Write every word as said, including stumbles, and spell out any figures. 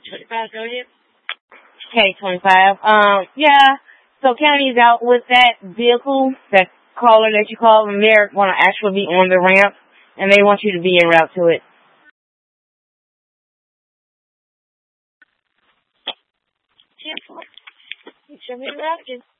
twenty-five, go ahead. Okay, twenty-five. Um, yeah. So county's out with that vehicle, that caller that you called, and they're going to actually be on the ramp, and they want you to be en route to it. Show me the route.